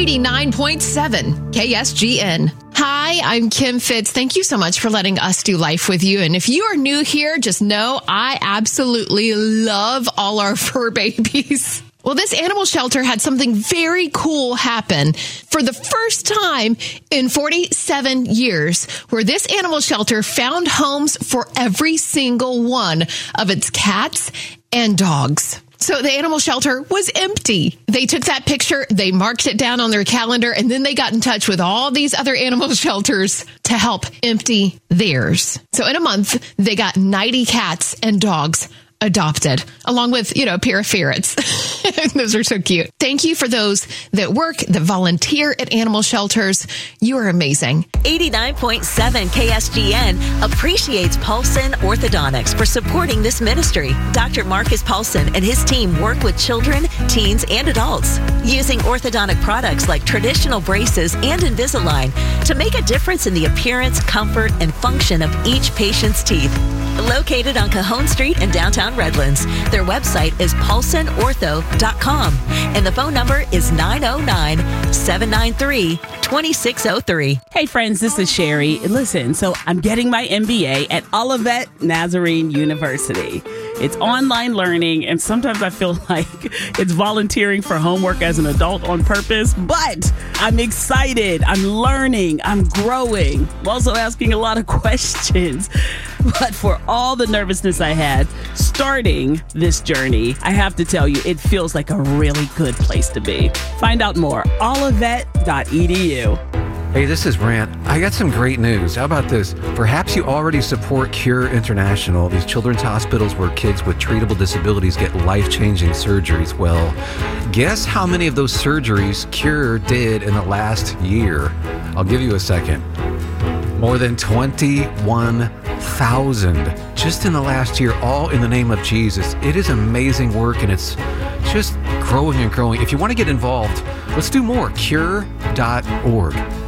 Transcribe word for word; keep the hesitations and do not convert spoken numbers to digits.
eighty-nine point seven K S G N. Hi, I'm Kim Fitz. Thank you so much for letting us do life with you. And if you are new here, just know I absolutely love all our fur babies. Well, this animal shelter had something very cool happen for the first time in forty-seven years, where this animal shelter found homes for every single one of its cats and dogs. So the animal shelter was empty. They took that picture, they marked it down on their calendar, and then they got in touch with all these other animal shelters to help empty theirs. So in a month, they got ninety cats and dogs adopted, along with, you know, a pair of ferrets. Those are so cute. Thank you for those that work, that volunteer at animal shelters. You are amazing. eighty-nine point seven K S G N appreciates Paulson Orthodontics for supporting this ministry. Doctor Marcus Paulson and his team work with children, teens, and adults using orthodontic products like traditional braces and Invisalign to make a difference in the appearance, comfort, and function of each patient's teeth. Located on Cajon Street in downtown Redlands. Their website is paulson ortho dot com and the phone number is nine oh nine, seven nine three, two six oh three. Hey friends, this is Sherry. Listen, so I'm getting my M B A at Olivet Nazarene University. It's online learning, and sometimes I feel like it's volunteering for homework as an adult on purpose, but I'm excited. I'm learning. I'm growing. I'm also asking a lot of questions. But for all the nervousness I had starting this journey, I have to tell you, it feels like a really good place to be. Find out more, olivet dot e d u. Hey, this is Brant. I got some great news. How about this? Perhaps you already support Cure International, these children's hospitals where kids with treatable disabilities get life-changing surgeries. Well, guess how many of those surgeries Cure did in the last year? I'll give you a second. More than twenty-one thousand just in the last year, all in the name of Jesus. It is amazing work, and it's just growing and growing. If you want to get involved, let's do more. cure dot org.